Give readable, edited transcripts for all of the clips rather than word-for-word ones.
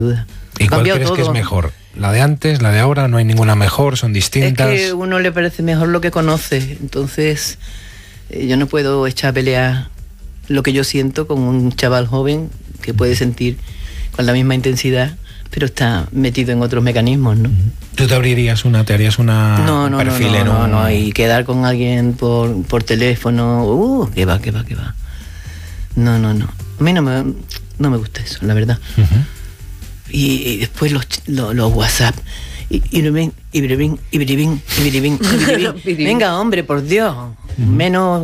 duda. ¿Y cuál crees todo que es mejor? ¿La de antes, la de ahora? ¿No hay ninguna mejor? ¿Son distintas? Es que a uno le parece mejor lo que conoce. Entonces, yo no puedo echar a pelear lo que yo siento con un chaval joven que puede sentir con la misma intensidad, pero está metido en otros mecanismos, ¿no? ¿Tú te abrirías una, te harías un perfil en un...? No, y quedar con alguien por teléfono, que va. No. A mí no me gusta eso, la verdad. Y después los WhatsApp. Ibribín. Venga, hombre, por Dios. Menos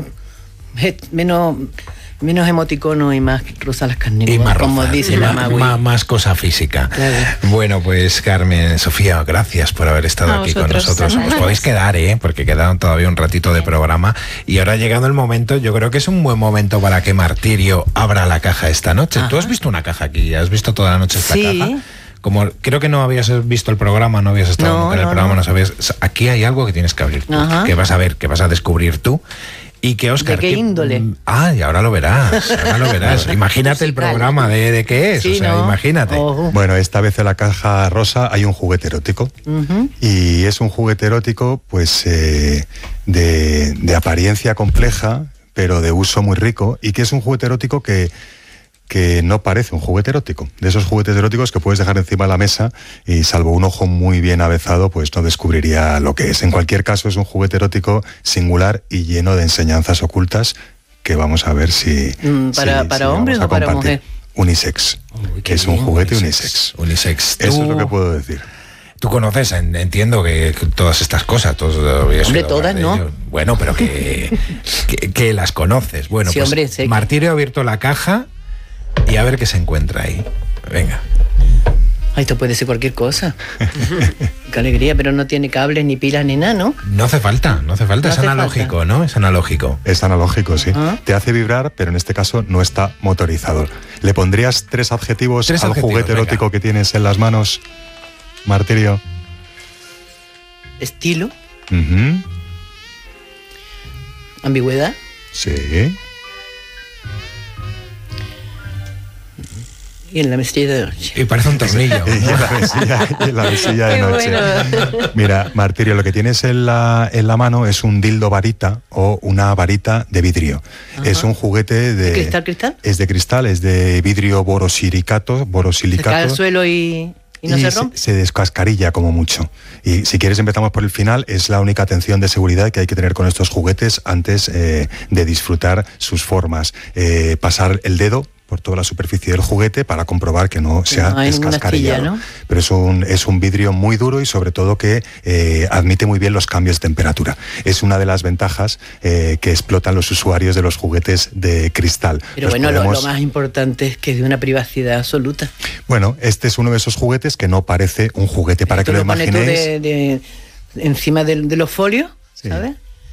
emoticono y más rozar las carnes, y más como dice la Magui. Más cosa física. Claro. Bueno, pues Carmen, Sofía, gracias por haber estado aquí con nosotros. Os podéis quedar, porque quedaron todavía un ratito de programa. Y ahora ha llegado el momento, yo creo que es un buen momento para que Martirio abra la caja esta noche. Ajá. Tú has visto una caja aquí, has visto toda la noche esta caja. Como creo que no habías visto el programa, no habías estado nunca en el programa, no sabías. Aquí hay algo que tienes que abrir, que vas a ver, que vas a descubrir tú. Y que Óscar... ¿De qué índole? Y ahora lo verás, Imagínate el programa de qué es, sí, imagínate. Bueno, esta vez en la caja rosa hay un juguete erótico. Y es un juguete erótico, pues, de apariencia compleja, pero de uso muy rico, y que es un juguete erótico que no parece un juguete erótico. De esos juguetes eróticos que puedes dejar encima de la mesa y salvo un ojo muy bien avezado, pues no descubriría lo que es. En cualquier caso, es un juguete erótico singular y lleno de enseñanzas ocultas que vamos a ver si... ¿Para hombres o para mujer? Unisex. Que es un juguete unisex. Eso es lo que puedo decir. Tú conoces, entiendo que todas estas cosas, hombre, todas, ¿no? Ello. Bueno, pero que las conoces. Bueno, sí, pues hombre, sé Martirio ha abierto la caja y a ver qué se encuentra ahí. Venga. Esto puede ser cualquier cosa. Qué alegría, pero no tiene cables, ni pilas, ni nada, ¿no? No hace falta. Es analógico, ¿no? Es analógico. Es analógico, sí. Te hace vibrar, pero en este caso no está motorizado. ¿Le pondrías tres adjetivos al juguete erótico que tienes en las manos, Martirio? Estilo. Ambigüedad. Sí. Y en la mesilla de noche. Y parece un tornillo. y en la mesilla de noche. Bueno. Mira, Martirio, lo que tienes en la mano es un dildo varita o una varita de vidrio. Es un juguete de... ¿De cristal? Es de cristal, es de vidrio borosilicato. Se cae al suelo y no se rompe. Se descascarilla como mucho. Y si quieres empezamos por el final. Es la única atención de seguridad que hay que tener con estos juguetes antes de disfrutar sus formas. Pasar el dedo por toda la superficie del juguete para comprobar que no se ha descascarillado. ¿No? Pero es un vidrio muy duro y sobre todo que admite muy bien los cambios de temperatura. Es una de las ventajas que explotan los usuarios de los juguetes de cristal. Pero bueno, lo más importante es que es de una privacidad absoluta. Bueno, este es uno de esos juguetes que no parece un juguete, para que lo imaginéis. Encima de los folios, sí. ¿Sabes?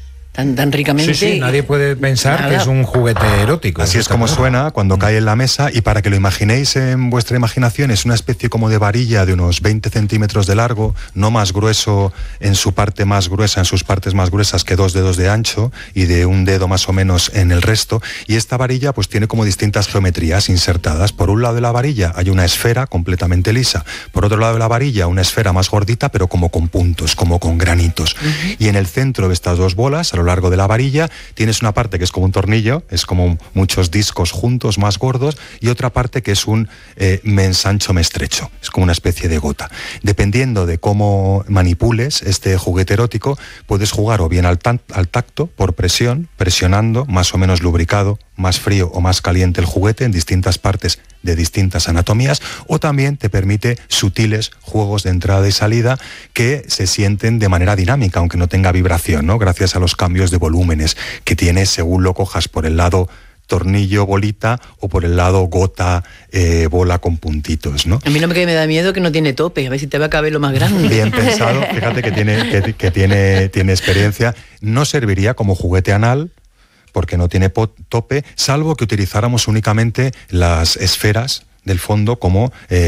Tan ricamente. Sí, nadie puede pensar que es un juguete erótico. Así es como suena cuando cae en la mesa, y para que lo imaginéis en vuestra imaginación, es una especie como de varilla de unos 20 centímetros de largo, no más grueso en su parte más gruesa, en sus partes más gruesas que 2 dedos de ancho y de un dedo más o menos en el resto, y esta varilla pues tiene como distintas geometrías insertadas. Por un lado de la varilla hay una esfera completamente lisa, por otro lado de la varilla una esfera más gordita pero como con puntos, como con granitos, y en el centro de estas dos bolas, a lo largo de la varilla, tienes una parte que es como un tornillo, es como muchos discos juntos más gordos, y otra parte que es un mensancho estrecho, es como una especie de gota. Dependiendo de cómo manipules este juguete erótico, puedes jugar o bien al tacto, por presión, presionando, más o menos lubricado, más frío o más caliente el juguete en distintas partes de distintas anatomías, o también te permite sutiles juegos de entrada y salida que se sienten de manera dinámica, aunque no tenga vibración, ¿no? Gracias a los cambios de volúmenes que tiene según lo cojas por el lado tornillo, bolita, o por el lado gota, bola con puntitos, ¿no? A mí lo que me da miedo es que no tiene tope, a ver si te va a caber lo más grande. Bien pensado, fíjate que tiene experiencia. No serviría como juguete anal, porque no tiene tope, salvo que utilizáramos únicamente las esferas del fondo como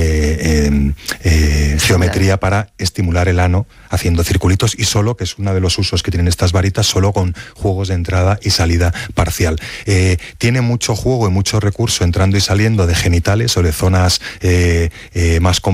geometría para estimular el ano haciendo circulitos, y solo, que es uno de los usos que tienen estas varitas, solo con juegos de entrada y salida parcial. Tiene mucho juego y mucho recurso entrando y saliendo de genitales o de zonas más